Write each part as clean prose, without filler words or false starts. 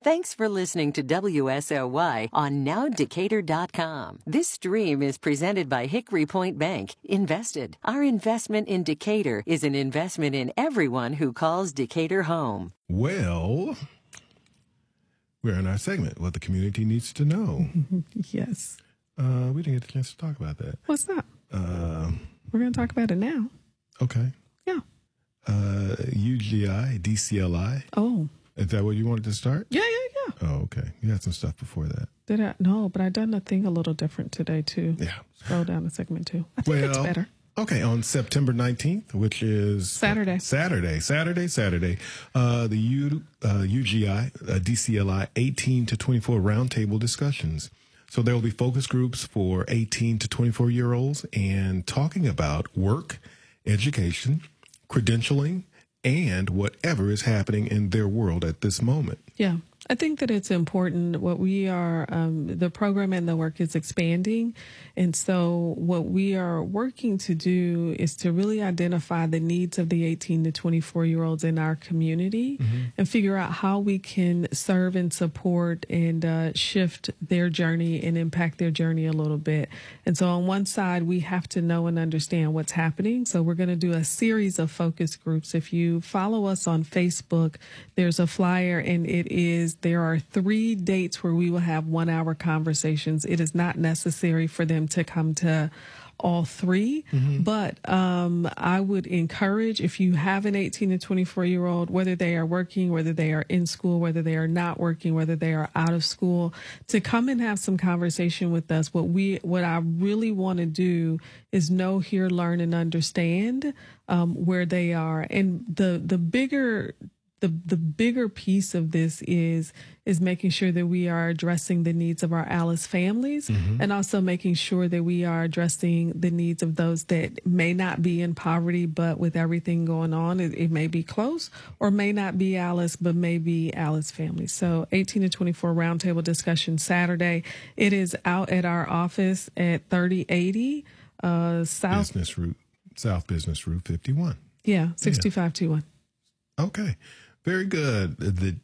Thanks for listening to WSOY on NowDecatur.com. This stream is presented by Hickory Point Bank. Invested. Our investment in Decatur is an investment in everyone who calls Decatur home. Well, we're in our segment, What the Community Needs to Know. Yes. We didn't get a chance to talk about that. What's that? We're going to talk about it now. Okay. Yeah. UGI, DCLI. Oh. Is that where you wanted to start? Yeah. Oh, okay. You had some stuff before that. Did I? No, but I done a thing a little different today, too. Yeah. Scroll down to segment 2. I think it's better. Okay, on September 19th, which is Saturday. The UGI, DCLI 18 to 24 roundtable discussions. So there will be focus groups for 18 to 24-year-olds and talking about work, education, credentialing, and whatever is happening in their world at this moment. Yeah. I think that it's important. What we are, the program and the work is expanding. And so what we are working to do is to really identify the needs of the 18 to 24-year-olds in our community and figure out how we can serve and support and shift their journey and impact their journey a little bit. And so on one side, we have to know and understand what's happening. So we're going to do a series of focus groups. If you follow us on Facebook, there's a flyer, and there are 3 dates where we will have 1-hour conversations. It is not necessary for them to come to all 3, but I would encourage, if you have an 18 to 24-year-old, whether they are working, whether they are in school, whether they are not working, whether they are out of school, to come and have some conversation with us. What I really want to do is know, hear, learn, and understand where they are. And the bigger piece of this is making sure that we are addressing the needs of our Alice families and also making sure that we are addressing the needs of those that may not be in poverty, but with everything going on, it may be close, or may not be Alice, but may be Alice families. So 18 to 24 roundtable discussion Saturday. It is out at our office at 3080 South Business Route 51. Yeah, 6521. Okay. Very good. The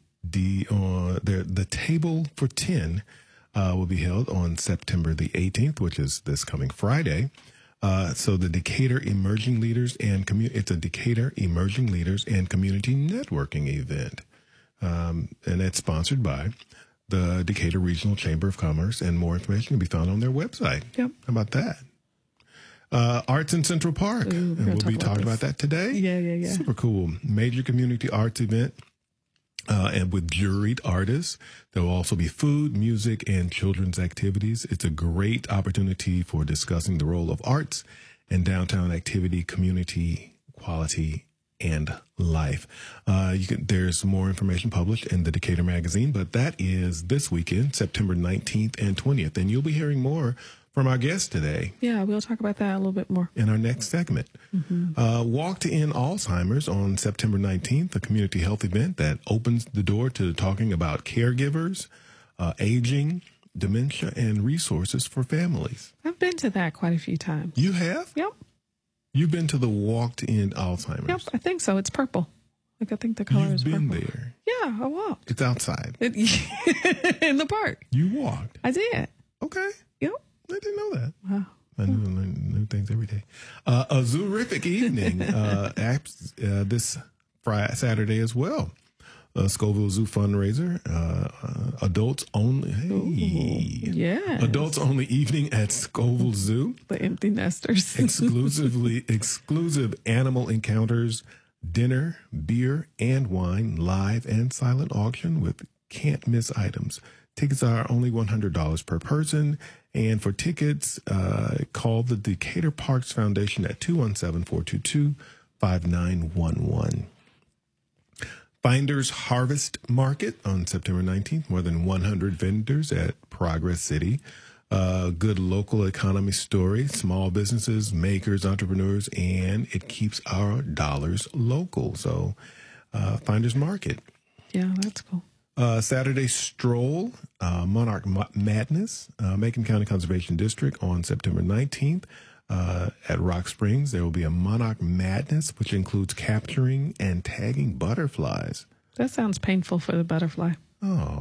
table for 10 will be held on September the 18th, which is this coming Friday. So the Decatur Emerging Leaders and it's a Decatur Emerging Leaders and Community Networking event, and it's sponsored by the Decatur Regional Chamber of Commerce. And more information can be found on their website. Yep. How about that? Arts in Central Park. Ooh, and we'll be talking about that today. Yeah. Super cool. Major community arts event and with juried artists. There will also be food, music, and children's activities. It's a great opportunity for discussing the role of arts and downtown activity, community, quality, and life. There's more information published in the Decatur Magazine, but that is this weekend, September 19th and 20th. And you'll be hearing more from our guest today. Yeah, we'll talk about that a little bit more in our next segment. Walk to End Alzheimer's on September 19th, a community health event that opens the door to talking about caregivers, aging, dementia, and resources for families. I've been to that quite a few times. You have? Yep. You've been to the Walk to End Alzheimer's? Yep, I think so. It's purple. I think the color is purple. You've been there? Yeah, I walked. It's outside. In the park. You walked? I did. Okay. Yep. I didn't know that. Wow. I learn new things every day. A zoorific evening this Saturday as well. Scoville Zoo fundraiser. Adults only. Hey. Ooh, yeah. Adults only evening at Scoville Zoo. The empty nesters. Exclusive animal encounters, dinner, beer, and wine, live and silent auction with can't miss items. Tickets are only $100 per person. And for tickets, call the Decatur Parks Foundation at 217-422-5911. Finders Harvest Market on September 19th. More than 100 vendors at Progress City. Good local economy story, small businesses, makers, entrepreneurs, and it keeps our dollars local. So Finders Market. Yeah, that's cool. Saturday stroll, Monarch Madness, Macon County Conservation District on September 19th at Rock Springs. There will be a Monarch Madness, which includes capturing and tagging butterflies. That sounds painful for the butterfly. Oh.